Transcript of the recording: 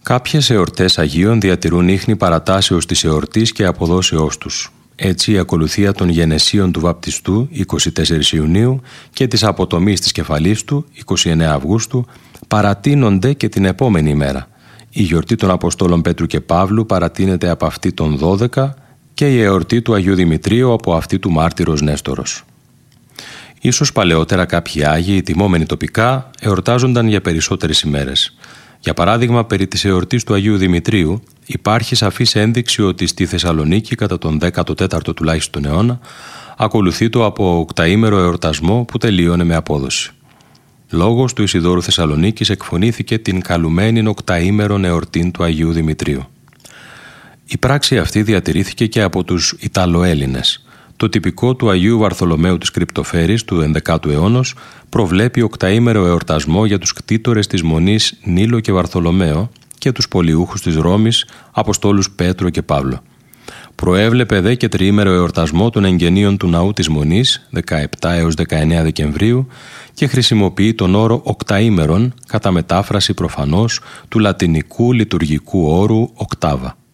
Κάποιες εορτές Αγίων διατηρούν ίχνη παρατάσεως της εορτής και αποδόσεώς τους. Έτσι η ακολουθία των γενεσίων του βαπτιστού 24 Ιουνίου και της αποτομής της κεφαλής του 29 Αυγούστου παρατείνονται και την επόμενη ημέρα. Η γιορτή των Αποστόλων Πέτρου και Παύλου παρατείνεται από αυτή των 12 και η εορτή του Αγίου Δημητρίου από αυτή του Μάρτυρος Νέστορος. Ίσως παλαιότερα κάποιοι Άγιοι, τιμόμενοι τοπικά, εορτάζονταν για περισσότερες ημέρες. Για παράδειγμα, περί της εορτής του Αγίου Δημητρίου υπάρχει σαφής ένδειξη ότι στη Θεσσαλονίκη κατά τον 14ο τουλάχιστον αιώνα ακολουθεί το από οκταήμερο εορτασμό που τελείωνε με απόδοση. Λόγος του Ισιδώρου Θεσσαλονίκης εκφωνήθηκε την καλουμένην οκταήμερον εορτήν του Αγίου Δημητρίου. Η πράξη αυτή διατηρήθηκε και από τους Ιταλοέλληνες. Το τυπικό του Αγίου Βαρθολομαίου της Κρυπτοφέρης του 11ου αιώνος προβλέπει οκταήμερο εορτασμό για τους κτήτορες της Μονής Νίλο και Βαρθολομαίο και τους πολιούχους της Ρώμης, Αποστόλους Πέτρο και Παύλο. Προέβλεπε δε και τριήμερο εορτασμό των εγγενείων του Ναού της Μονής, 17 έως 19 Δεκεμβρίου, και χρησιμοποιεί τον όρο οκταήμερον κατά μετάφραση προφανώς του λατινικού λειτουργικού όρου οκτάβα.